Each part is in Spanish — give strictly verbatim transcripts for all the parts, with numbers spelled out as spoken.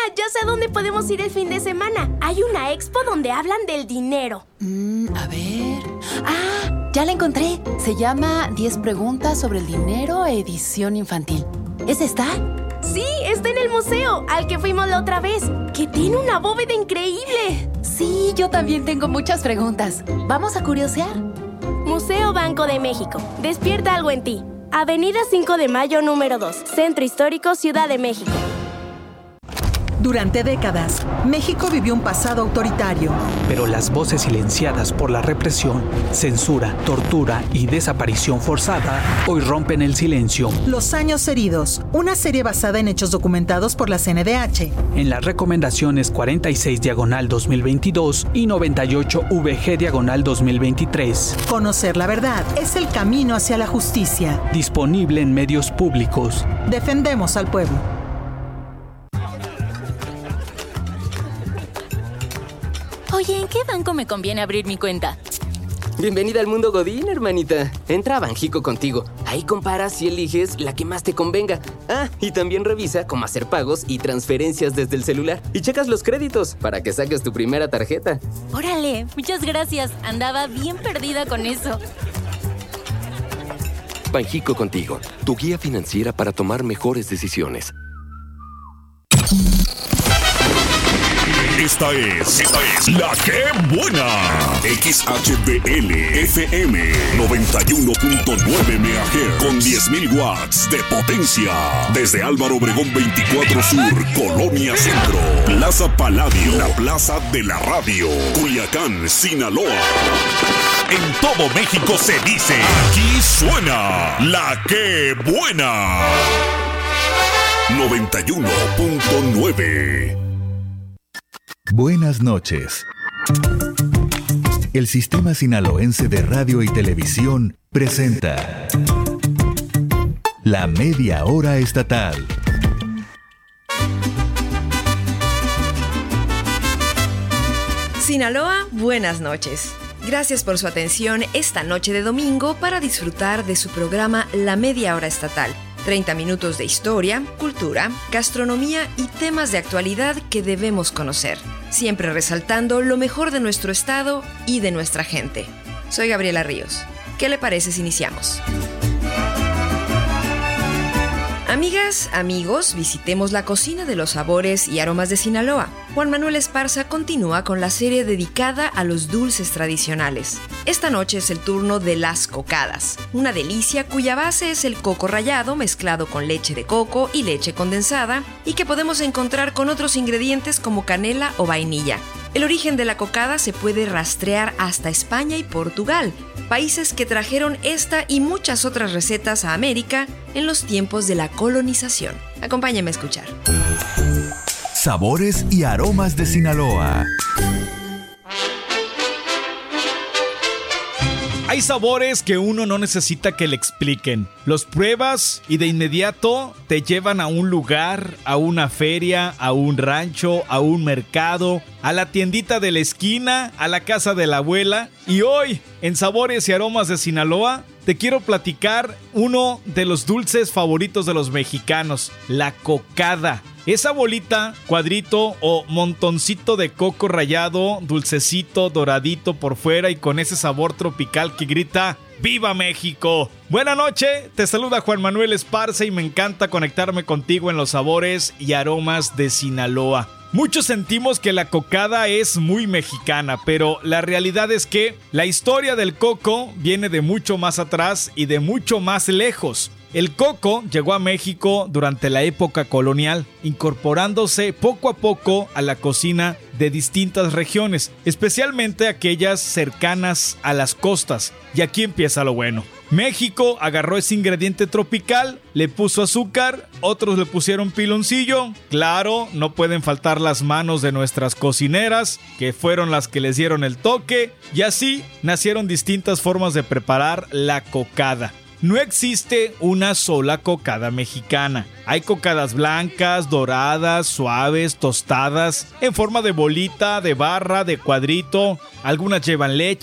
ya sé a dónde podemos ir el fin de semana. Hay una expo donde hablan del dinero. Mm, a ver... ¡Ah! Ya la encontré. Se llama diez preguntas sobre el dinero, edición infantil. ¿Esa está? Sí, está en el museo, al que fuimos la otra vez, que tiene una bóveda increíble. Sí, yo también tengo muchas preguntas. ¿Vamos a curiosear? Museo Banco de México. Despierta algo en ti. Avenida cinco de Mayo, número dos. Centro Histórico, Ciudad de México. Durante décadas, México vivió un pasado autoritario. Pero las voces silenciadas por la represión, censura, tortura y desaparición forzada hoy rompen el silencio. Los años heridos, una serie basada en hechos documentados por la C N D H. En las recomendaciones cuarenta y seis diagonal dos mil veintidós y noventa y ocho V G diagonal dos mil veintitrés. Conocer la verdad es el camino hacia la justicia. Disponible en medios públicos. Defendemos al pueblo. Oye, ¿en qué banco me conviene abrir mi cuenta? Bienvenida al mundo Godín, hermanita. Entra a Banjico contigo. Ahí comparas y eliges la que más te convenga. Ah, y también revisa cómo hacer pagos y transferencias desde el celular. Y checas los créditos para que saques tu primera tarjeta. Órale, muchas gracias. Andaba bien perdida con eso. Banjico contigo, tu guía financiera para tomar mejores decisiones. Esta es, esta es La Que Buena. X H B L F M noventa y uno punto nueve megahertz con diez mil watts de potencia. Desde Álvaro Obregón veinticuatro Sur, Colonia Centro, Plaza Paladio, la plaza de la radio, Culiacán, Sinaloa. En todo México se dice, aquí suena La Que Buena. noventa y uno punto nueve. Buenas noches. El Sistema Sinaloense de Radio y Televisión presenta La Media Hora Estatal. Sinaloa, buenas noches. Gracias por su atención esta noche de domingo para disfrutar de su programa La Media Hora Estatal. treinta minutos de historia, cultura, gastronomía y temas de actualidad que debemos conocer, siempre resaltando lo mejor de nuestro estado y de nuestra gente. Soy Gabriela Ríos. ¿Qué le parece si iniciamos? Amigas, amigos, visitemos la cocina de los sabores y aromas de Sinaloa. Juan Manuel Esparza continúa con la serie dedicada a los dulces tradicionales. Esta noche es el turno de las cocadas, una delicia cuya base es el coco rallado mezclado con leche de coco y leche condensada y que podemos encontrar con otros ingredientes como canela o vainilla. El origen de la cocada se puede rastrear hasta España y Portugal, países que trajeron esta y muchas otras recetas a América en los tiempos de la colonización. Acompáñame a escuchar. Sabores y aromas de Sinaloa. Hay sabores que uno no necesita que le expliquen. Los pruebas y de inmediato te llevan a un lugar, a una feria, a un rancho, a un mercado, a la tiendita de la esquina, a la casa de la abuela. Y hoy, en Sabores y Aromas de Sinaloa, te quiero platicar uno de los dulces favoritos de los mexicanos, la cocada. Esa bolita, cuadrito o montoncito de coco rallado, dulcecito, doradito por fuera y con ese sabor tropical que grita ¡Viva México! Buena noche, te saluda Juan Manuel Esparza y me encanta conectarme contigo en los sabores y aromas de Sinaloa. Muchos sentimos que la cocada es muy mexicana, pero la realidad es que la historia del coco viene de mucho más atrás y de mucho más lejos. El coco llegó a México durante la época colonial, incorporándose poco a poco a la cocina de distintas regiones, especialmente aquellas cercanas a las costas. Y aquí empieza lo bueno. México agarró ese ingrediente tropical, le puso azúcar, otros le pusieron piloncillo. Claro, no pueden faltar las manos de nuestras cocineras, que fueron las que les dieron el toque, y así nacieron distintas formas de preparar la cocada. No existe una sola cocada mexicana. Hay cocadas blancas, doradas, suaves, tostadas, en forma de bolita, de barra, de cuadrito. Algunas llevan leche,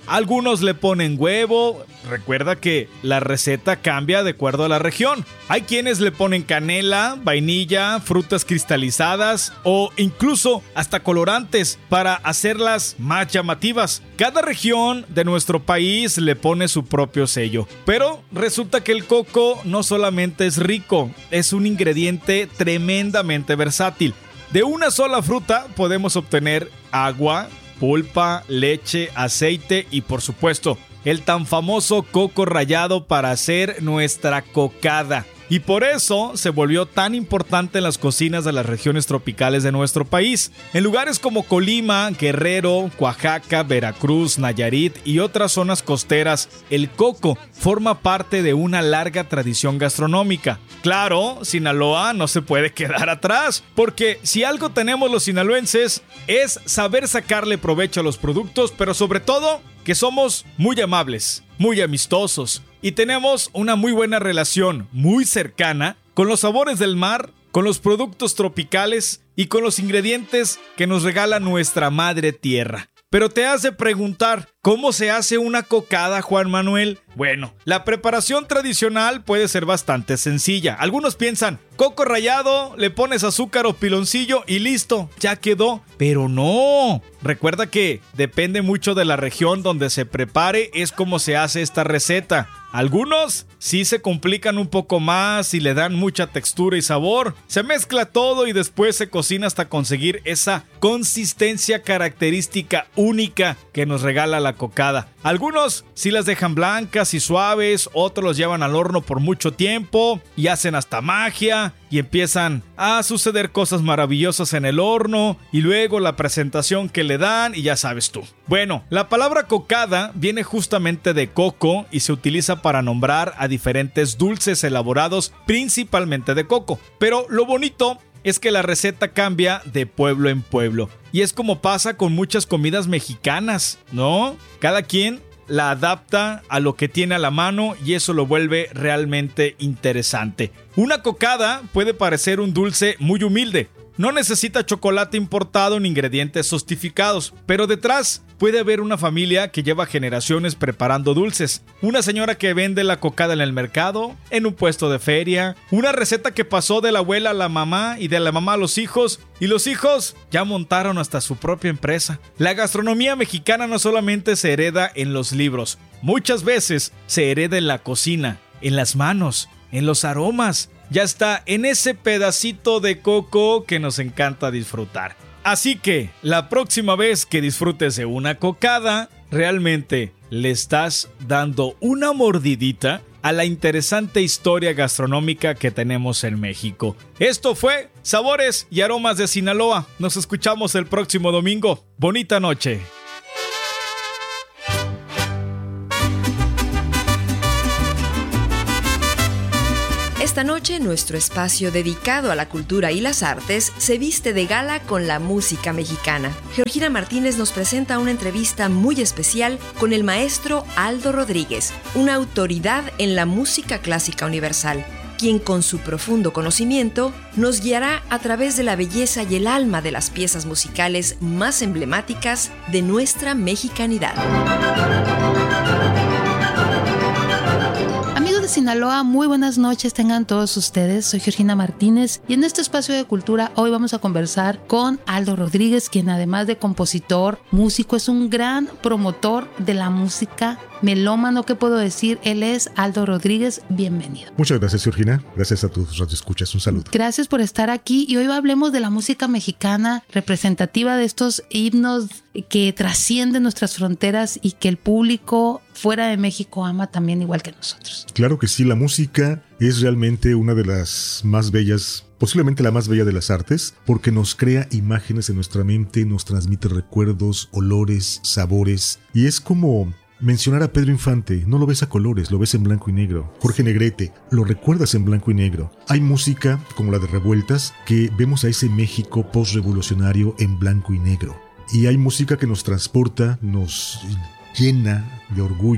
algunos le ponen huevo. Recuerda que la receta cambia de acuerdo a la región. Hay quienes le ponen canela, vainilla, frutas cristalizadas o incluso hasta colorantes para hacerlas más llamativas. Cada región de nuestro país le pone su propio sello. Pero resulta que el coco no solamente es rico, es un ingrediente tremendamente versátil. De una sola fruta podemos obtener agua, pulpa, leche, aceite y por supuesto el tan famoso coco rallado para hacer nuestra cocada. Y por eso se volvió tan importante en las cocinas de las regiones tropicales de nuestro país. En lugares como Colima, Guerrero, Oaxaca, Veracruz, Nayarit y otras zonas costeras, el coco forma parte de una larga tradición gastronómica. Claro, Sinaloa no se puede quedar atrás, porque si algo tenemos los sinaloenses es saber sacarle provecho a los productos, pero sobre todo que somos muy amables, muy amistosos y tenemos una muy buena relación, muy cercana, con los sabores del mar, con los productos tropicales y con los ingredientes que nos regala nuestra madre tierra. Pero te has de preguntar, ¿cómo se hace una cocada, Juan Manuel? Bueno, la preparación tradicional puede ser bastante sencilla. Algunos piensan, coco rallado, le pones azúcar o piloncillo y listo, ya quedó. Pero no, recuerda que depende mucho de la región donde se prepare, es como se hace esta receta. Algunos sí se complican un poco más y le dan mucha textura y sabor. Se mezcla todo y después se cocina hasta conseguir esa consistencia característica única que nos regala la cocada. Algunos sí las dejan blancas y suaves, otros los llevan al horno por mucho tiempo y hacen hasta magia y empiezan a suceder cosas maravillosas en el horno y luego la presentación que le dan y ya sabes tú. Bueno, la palabra cocada viene justamente de coco y se utiliza para nombrar a diferentes dulces elaborados principalmente de coco. Pero lo bonito es que la receta cambia de pueblo en pueblo. Y es como pasa con muchas comidas mexicanas, ¿no? Cada quien la adapta a lo que tiene a la mano y eso lo vuelve realmente interesante. Una cocada puede parecer un dulce muy humilde. No necesita chocolate importado ni ingredientes sofisticados, pero detrás puede haber una familia que lleva generaciones preparando dulces. Una señora que vende la cocada en el mercado, en un puesto de feria. Una receta que pasó de la abuela a la mamá y de la mamá a los hijos. Y los hijos ya montaron hasta su propia empresa. La gastronomía mexicana no solamente se hereda en los libros. Muchas veces se hereda en la cocina, en las manos, en los aromas. Ya está en ese pedacito de coco que nos encanta disfrutar. Así que la próxima vez que disfrutes de una cocada, realmente le estás dando una mordidita a la interesante historia gastronómica que tenemos en México. Esto fue Sabores y Aromas de Sinaloa. Nos escuchamos el próximo domingo. Bonita noche. Esta noche, nuestro espacio dedicado a la cultura y las artes se viste de gala con la música mexicana. Georgina Martínez nos presenta una entrevista muy especial con el maestro Aldo Rodríguez, una autoridad en la música clásica universal, quien con su profundo conocimiento nos guiará a través de la belleza y el alma de las piezas musicales más emblemáticas de nuestra mexicanidad. Sinaloa, muy buenas noches tengan todos ustedes. Soy Georgina Martínez y en este espacio de cultura hoy vamos a conversar con Aldo Rodríguez, quien además de compositor, músico, es un gran promotor de la música melómano. ¿Qué puedo decir? Él es Aldo Rodríguez. Bienvenido. Muchas gracias, Georgina. Gracias a tus radioescuchas. Un saludo. Gracias por estar aquí y hoy hablemos de la música mexicana representativa, de estos himnos que trascienden nuestras fronteras y que el público fuera de México ama también igual que nosotros. Claro que sí, la música es realmente una de las más bellas, posiblemente la más bella de las artes, porque nos crea imágenes en nuestra mente, nos transmite recuerdos, olores, sabores, y es como mencionar a Pedro Infante. No lo ves a colores, lo ves en blanco y negro. Jorge Negrete, lo recuerdas en blanco y negro. Hay música como la de Revueltas que vemos a ese México postrevolucionario en blanco y negro. Y hay música que nos transporta, nos llena de orgullo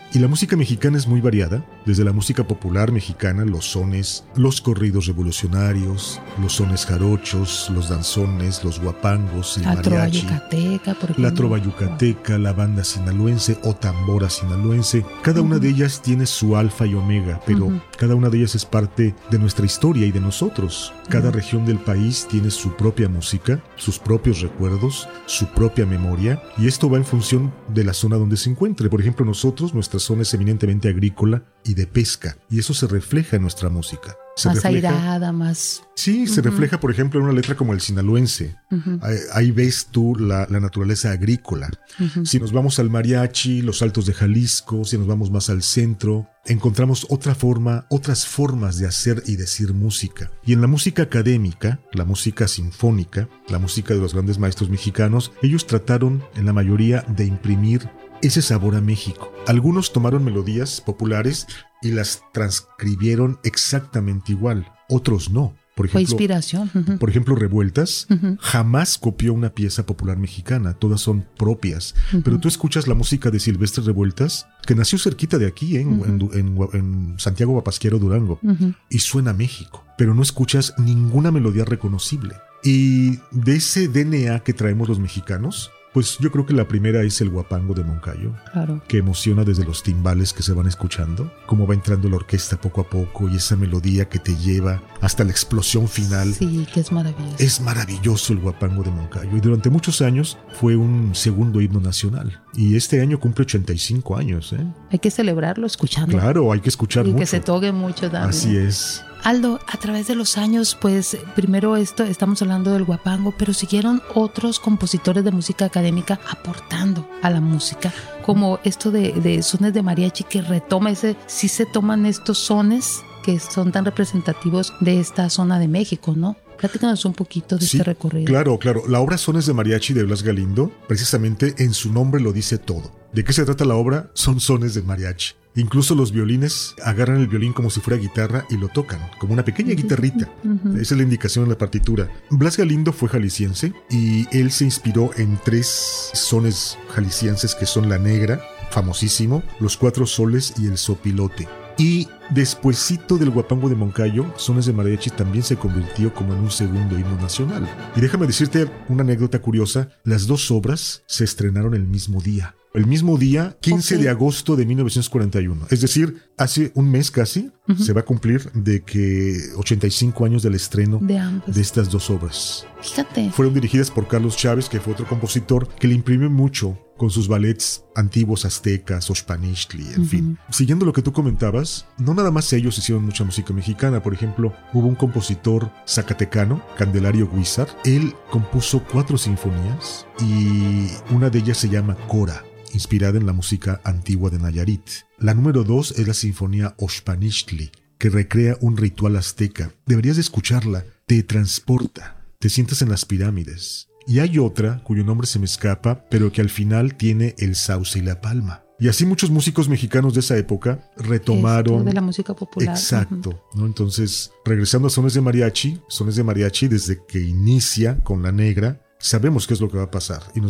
Y la música mexicana es muy variada, desde la música popular mexicana, los sones, los corridos revolucionarios, los sones jarochos, los danzones, los guapangos, el la mariachi, trova yucateca, por ejemplo. la trova yucateca, la banda sinaloense o tambora sinaloense. Cada uh-huh. una de ellas tiene su alfa y omega, pero uh-huh. cada una de ellas es parte de nuestra historia y de nosotros. Cada uh-huh. región del país tiene su propia música, sus propios recuerdos, su propia memoria, y esto va en función de la zona donde se encuentre. Por ejemplo, nosotros, nuestra zona es eminentemente agrícola y de pesca, y eso se refleja en nuestra música. Se más refleja, airada, más... Sí, se uh-huh. refleja, por ejemplo, en una letra como el sinaloense. Uh-huh. Ahí, ahí ves tú la, la naturaleza agrícola. Uh-huh. Si nos vamos al mariachi, los altos de Jalisco, si nos vamos más al centro, encontramos otra forma, otras formas de hacer y decir música. Y en la música académica, la música sinfónica, la música de los grandes maestros mexicanos, ellos trataron, en la mayoría, de imprimir ese sabor a México. Algunos tomaron melodías populares y las transcribieron exactamente igual, otros no. Por ejemplo, fue inspiración. Uh-huh. Por ejemplo, Revueltas uh-huh. jamás copió una pieza popular mexicana, todas son propias. Uh-huh. Pero tú escuchas la música de Silvestre Revueltas, que nació cerquita de aquí, ¿eh? uh-huh. en, en, en Santiago Papasquiaro, Durango, uh-huh. y suena a México, pero no escuchas ninguna melodía reconocible. Y de ese D N A que traemos los mexicanos, pues yo creo que la primera es el guapango de Moncayo, claro. que emociona desde los timbales que se van escuchando, cómo va entrando la orquesta poco a poco y esa melodía que te lleva hasta la explosión final. Sí, que es maravilloso. Es maravilloso el guapango de Moncayo, y durante muchos años fue un segundo himno nacional, y este año cumple ochenta y cinco años. ¿eh? Hay que celebrarlo escuchando. Claro, hay que escuchar y mucho. Y que se toque mucho también. Así es. Aldo, a través de los años, pues primero esto, estamos hablando del guapango, pero siguieron otros compositores de música académica aportando a la música, como esto de, de sones de mariachi, que retoma ese, sí se toman estos sones que son tan representativos de esta zona de México, ¿no? Platícanos un poquito de sí, este recorrido. Claro, claro. La obra Sones de Mariachi de Blas Galindo, precisamente en su nombre lo dice todo. ¿De qué se trata la obra? Son sones de mariachi. Incluso los violines agarran el violín como si fuera guitarra y lo tocan, como una pequeña guitarrita. Uh-huh. Esa es la indicación en la partitura. Blas Galindo fue jalisciense y él se inspiró en tres sones jaliscienses que son La Negra, famosísimo, Los Cuatro Soles y El Sopilote. Y despuesito del guapango de Moncayo, Sones de Mariachi también se convirtió como en un segundo himno nacional. Y déjame decirte una anécdota curiosa, las dos obras se estrenaron el mismo día. El mismo día, quince okay. de agosto de mil novecientos cuarenta y uno. Es decir, hace un mes casi uh-huh. se va a cumplir de que ochenta y cinco años del estreno de, ambos. de estas dos obras. Fíjate. Fueron dirigidas por Carlos Chávez, que fue otro compositor que le imprimió mucho con sus ballets antiguos aztecas, Oxpanixtli, en uh-huh. fin. Siguiendo lo que tú comentabas, no nada más ellos hicieron mucha música mexicana. Por ejemplo, hubo un compositor zacatecano, Candelario Guizar. Él compuso cuatro sinfonías y una de ellas se llama Cora, inspirada en la música antigua de Nayarit. La número dos es la sinfonía Oxpanixtli, que recrea un ritual azteca. Deberías de escucharla, te transporta, te sientas en las pirámides. Y hay otra, cuyo nombre se me escapa, pero que al final tiene el sauce y la palma. Y así muchos músicos mexicanos de esa época retomaron... Esto de la música popular. Exacto, uh-huh. ¿no? Entonces, regresando a Sones de Mariachi, Sones de Mariachi desde que inicia con La Negra, sabemos qué es lo que va a pasar y nos